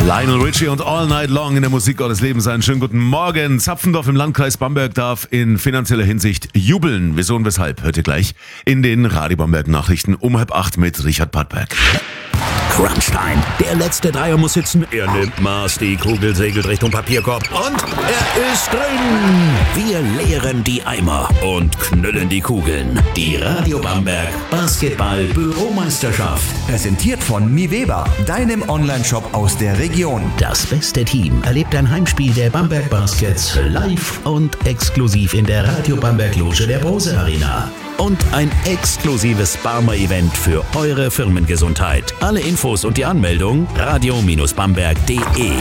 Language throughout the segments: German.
Lionel Richie und All Night Long in der Musik Gottes Lebens. Einen schönen guten Morgen. Zapfendorf im Landkreis Bamberg darf in finanzieller Hinsicht jubeln. Wieso und weshalb hört ihr gleich in den Radio Bamberg Nachrichten um 7:30 mit Richard Pattberg. Crunchtime. Der letzte Dreier muss sitzen. Er nimmt Maß, die Kugel segelt Richtung Papierkorb und er ist drin. Wir leeren die Eimer und knüllen die Kugeln. Die Radio Bamberg Basketball-Büromeisterschaft. Präsentiert von MiWeber, deinem Online-Shop aus der Region. Das beste Team erlebt ein Heimspiel der Bamberg Baskets live und exklusiv in der Radio Bamberg Loge der Brose Arena. Und ein exklusives Barmer-Event für eure Firmengesundheit. Alle Infos und die Anmeldung radio-bamberg.de.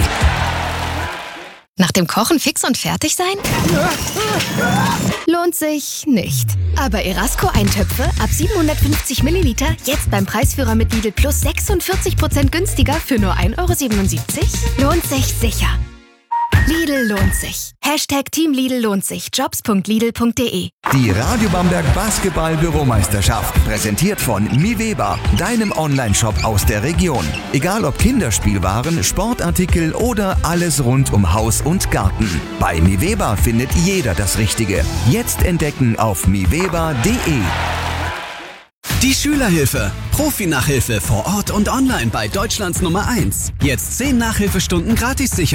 Nach dem Kochen fix und fertig sein? Lohnt sich nicht. Aber Erasco-Eintöpfe ab 750 Milliliter jetzt beim Preisführer mit Lidl Plus 46% günstiger für nur 1,77 €? Lohnt sich sicher. Lidl lohnt sich. Hashtag Team Lidl lohnt sich. Jobs.lidl.de. Die Radio Bamberg Basketball-Büromeisterschaft. Präsentiert von MiWeber, deinem Online-Shop aus der Region. Egal ob Kinderspielwaren, Sportartikel oder alles rund um Haus und Garten. Bei MiWeber findet jeder das Richtige. Jetzt entdecken auf miweber.de. Die Schülerhilfe. Profi-Nachhilfe vor Ort und online bei Deutschlands Nummer 1. Jetzt 10 Nachhilfestunden gratis sichern.